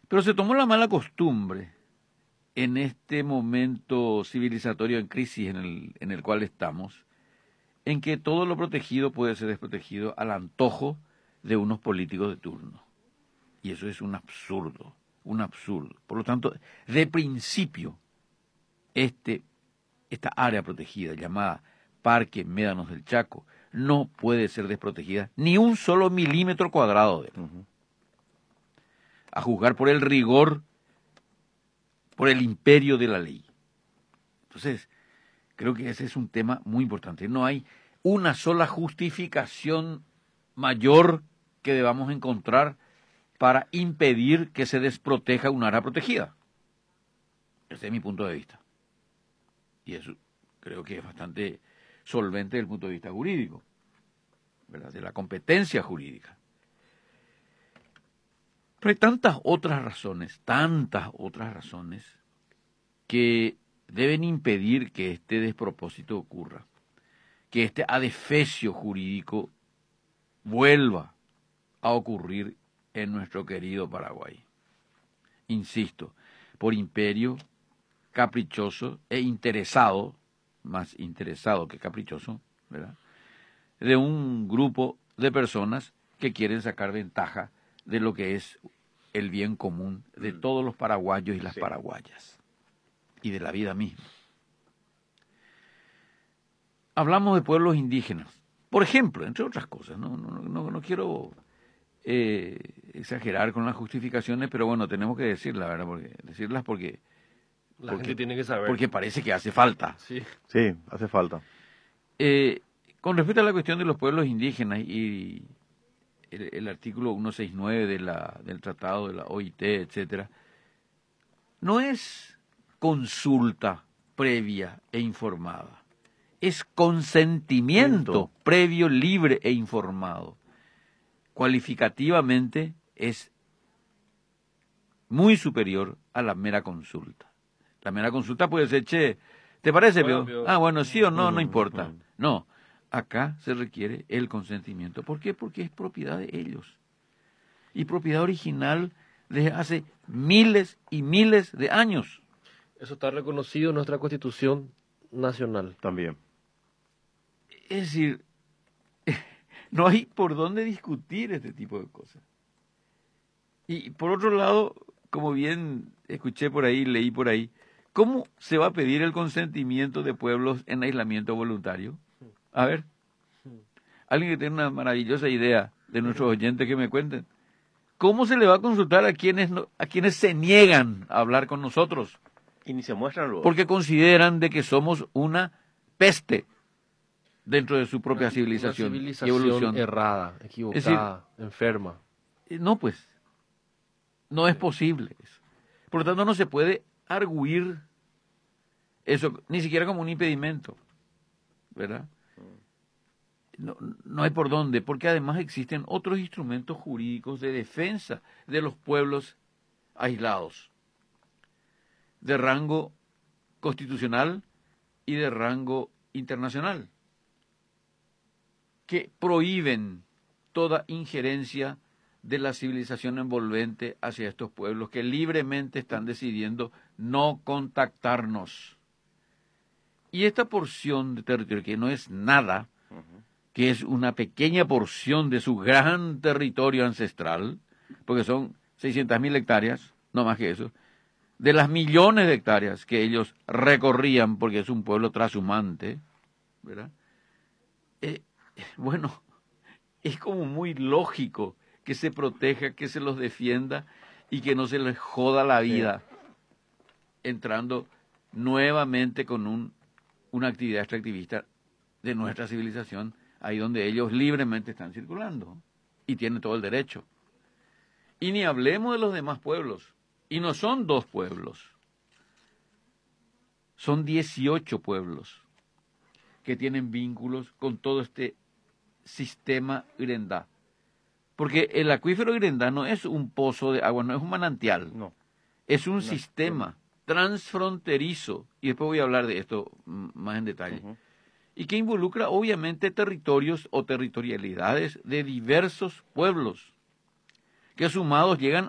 Pero se tomó la mala costumbre en este momento civilizatorio en crisis en el cual estamos, en que todo lo protegido puede ser desprotegido al antojo de unos políticos de turno. Y eso es un absurdo, un absurdo. Por lo tanto, de principio, esta área protegida llamada Parque Médanos del Chaco no puede ser desprotegida ni un solo milímetro cuadrado de él. A juzgar por el rigor, por el imperio de la ley. Entonces, creo que ese es un tema muy importante. No hay una sola justificación mayor que debamos encontrar para impedir que se desproteja un área protegida. Ese es mi punto de vista. Y eso creo que es bastante solvente desde el punto de vista jurídico, ¿verdad? De la competencia jurídica. Pero hay tantas otras razones que deben impedir que este despropósito ocurra, que este adefesio jurídico vuelva a ocurrir en nuestro querido Paraguay. Insisto, por imperio caprichoso e interesado, más interesado que caprichoso, ¿verdad?, de un grupo de personas que quieren sacar ventaja de lo que es el bien común de todos los paraguayos y las paraguayas, y de la vida misma. Hablamos de pueblos indígenas, por ejemplo, entre otras cosas, no quiero exagerar con las justificaciones, pero bueno, tenemos que decirlas, ¿verdad? Porque la gente tiene que saber. Porque parece que hace falta. Sí, hace falta. Con respecto a la cuestión de los pueblos indígenas y el artículo 169 del Tratado de la OIT, etcétera, no es consulta previa e informada, es consentimiento previo, libre e informado. Cualificativamente es muy superior a la mera consulta. La mera consulta puede ser, che, ¿te parece, Pio? Ah, bueno, sí o no, no importa. No, acá se requiere el consentimiento. ¿Por qué? Porque es propiedad de ellos. Y propiedad original desde hace miles y miles de años. Eso está reconocido en nuestra Constitución Nacional. También. Es decir, no hay por dónde discutir este tipo de cosas. Y por otro lado, como bien escuché por ahí, leí por ahí, ¿cómo se va a pedir el consentimiento de pueblos en aislamiento voluntario? A ver, alguien que tenga una maravillosa idea de nuestros oyentes que me cuenten. ¿Cómo se le va a consultar a quienes se niegan a hablar con nosotros? Y ni se muestran luego. Porque consideran de que somos una peste dentro de su propia civilización, y evolución. Errada, equivocada, enferma. No, pues, no es posible eso. Por lo tanto, no se puede arguir eso, ni siquiera como un impedimento, ¿verdad? No hay por dónde, porque además existen otros instrumentos jurídicos de defensa de los pueblos aislados, de rango constitucional y de rango internacional, que prohíben toda injerencia de la civilización envolvente hacia estos pueblos que libremente están decidiendo no contactarnos. Y esta porción de territorio, que no es nada, que es una pequeña porción de su gran territorio ancestral, porque son 600.000 hectáreas, no más que eso, de las millones de hectáreas que ellos recorrían, porque es un pueblo trashumante, ¿verdad? Bueno, es como muy lógico que se proteja, que se los defienda y que no se les joda la vida, entrando nuevamente con una actividad extractivista de nuestra civilización, ahí donde ellos libremente están circulando y tienen todo el derecho. Y ni hablemos de los demás pueblos, y no son 2 pueblos, son 18 pueblos que tienen vínculos con todo este sistema Irendá. Porque el acuífero Irendá no es un pozo de agua, no es un manantial, no. Es un sistema transfronterizo, y después voy a hablar de esto más en detalle, y que involucra obviamente territorios o territorialidades de diversos pueblos, que sumados llegan